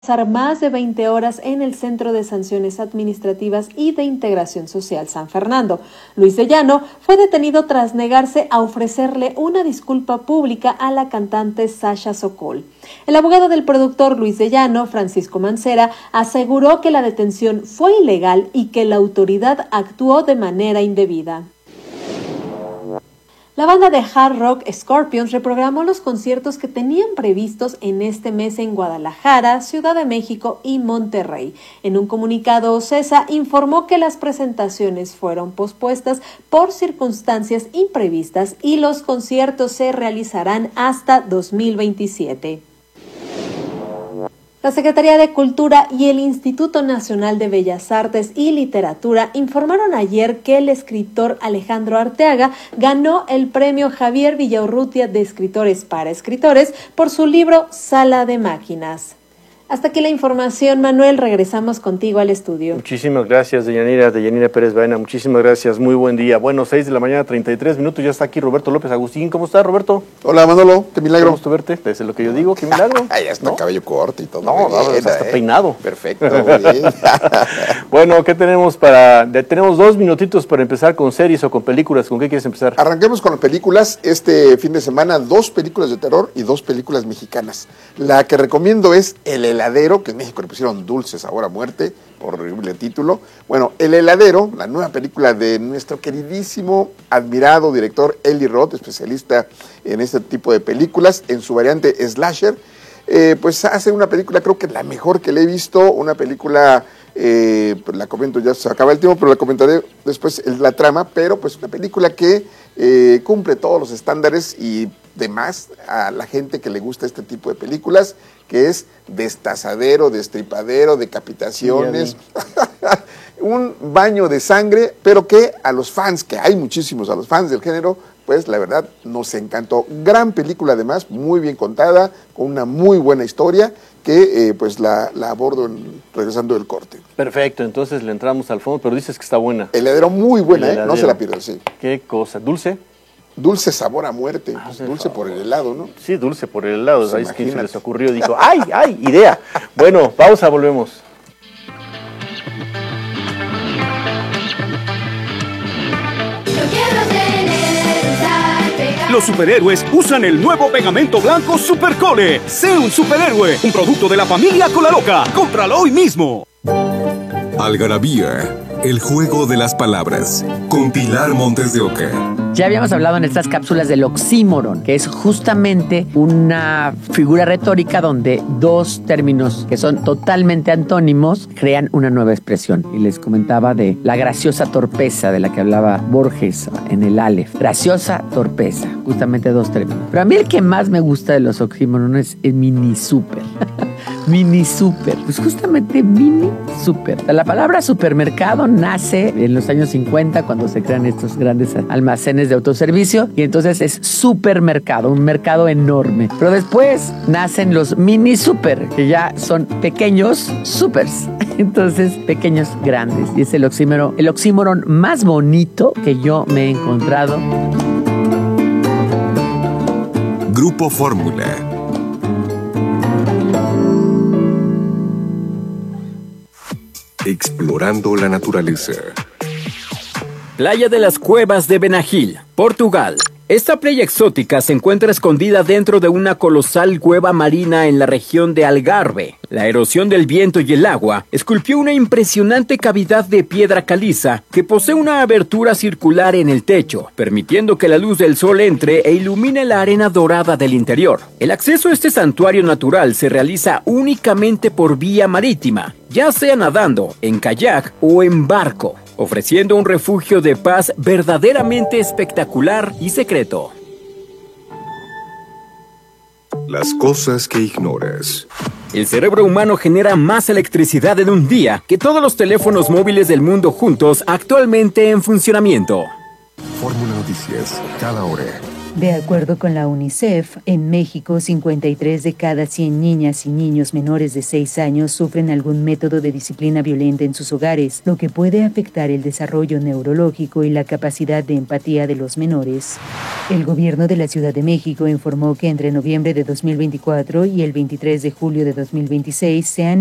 Pasar más de 20 horas en el Centro de Sanciones Administrativas y de Integración Social San Fernando. Luis de Llano fue detenido tras negarse a ofrecerle una disculpa pública a la cantante Sasha Sokol. El abogado del productor Luis de Llano, Francisco Mancera, aseguró que la detención fue ilegal y que la autoridad actuó de manera indebida. La banda de hard rock Scorpions reprogramó los conciertos que tenían previstos en este mes en Guadalajara, Ciudad de México y Monterrey. En un comunicado, OCESA informó que las presentaciones fueron pospuestas por circunstancias imprevistas y los conciertos se realizarán hasta 2027. La Secretaría de Cultura y el Instituto Nacional de Bellas Artes y Literatura informaron ayer que el escritor Alejandro Arteaga ganó el premio Javier Villaurrutia de Escritores para Escritores por su libro Sala de Máquinas. Hasta aquí la información, Manuel, regresamos contigo al estudio. Muchísimas gracias, Deyanira Pérez Baena, muchísimas gracias, muy buen día. Bueno, 6 de la mañana, 33 minutos, ya está aquí Roberto López Agustín. ¿Cómo estás, Roberto? Hola, Manolo, qué milagro. Qué gusto verte, es lo que yo digo, qué milagro. Ya está, ¿no? Cabello corto y todo. No, bien, hasta peinado. Perfecto, muy bien. Bueno, ¿qué tenemos tenemos 2 minutitos para empezar con series o con películas? ¿Con qué quieres empezar? Arranquemos con las películas. Este fin de semana, 2 películas de terror y 2 películas mexicanas. La que recomiendo es El Heladero, que en México le pusieron Dulce Sabor a Muerte, horrible título. Bueno, El Heladero, la nueva película de nuestro queridísimo, admirado director Eli Roth, especialista en este tipo de películas, en su variante slasher, pues hace una película, creo que la mejor que le he visto, una película, pues la comento, ya se acaba el tiempo, pero la comentaré después la trama, pero pues una película que cumple todos los estándares y demás a la gente que le gusta este tipo de películas, que es destazadero, destripadero, decapitaciones, un baño de sangre, pero que a los fans, que hay muchísimos, a los fans del género, pues la verdad nos encantó. Gran película además, muy bien contada, con una muy buena historia, que pues la abordo regresando del corte. Perfecto, entonces le entramos al fondo, pero dices que está buena. El Heladero muy buena, no se la pierdan, sí. Qué cosa, ¿dulce? Dulce sabor a muerte, pues dulce por el helado, ¿no? Sí, dulce por el helado, Pues ¿sabes quién se les ocurrió? Dijo, ¡ay, idea! Bueno, pausa, volvemos. Los superhéroes usan el nuevo pegamento blanco Supercole. Sé un superhéroe, un producto de la familia Colaloca. ¡Cómpralo hoy mismo! Algarabía, el juego de las palabras, con Pilar Montes de Oca. Ya habíamos hablado en estas cápsulas del oxímoron, que es justamente una figura retórica donde 2 términos que son totalmente antónimos crean una nueva expresión. Y les comentaba de la graciosa torpeza de la que hablaba Borges en el Aleph. Graciosa torpeza, justamente 2 términos. Pero a mí el que más me gusta de los oxímorones es mini super. Mini super, pues justamente mini super. La palabra supermercado nace en los años 50 cuando se crean estos grandes almacenes de autoservicio y entonces es supermercado, un mercado enorme. Pero después nacen los mini super, que ya son pequeños supers. Entonces, pequeños grandes. Y es el oxímoron más bonito que yo me he encontrado. Grupo Fórmula. Explorando la naturaleza. Playa de las Cuevas de Benagil, Portugal. Esta playa exótica se encuentra escondida dentro de una colosal cueva marina en la región de Algarve. La erosión del viento y el agua esculpió una impresionante cavidad de piedra caliza que posee una abertura circular en el techo, permitiendo que la luz del sol entre e ilumine la arena dorada del interior. El acceso a este santuario natural se realiza únicamente por vía marítima, ya sea nadando, en kayak o en barco, ofreciendo un refugio de paz verdaderamente espectacular y secreto. Las cosas que ignoras. El cerebro humano genera más electricidad en un día que todos los teléfonos móviles del mundo juntos actualmente en funcionamiento. Fórmula Noticias, cada hora. De acuerdo con la UNICEF, en México 53 de cada 100 niñas y niños menores de 6 años sufren algún método de disciplina violenta en sus hogares, lo que puede afectar el desarrollo neurológico y la capacidad de empatía de los menores. El gobierno de la Ciudad de México informó que entre noviembre de 2024 y el 23 de julio de 2026 se han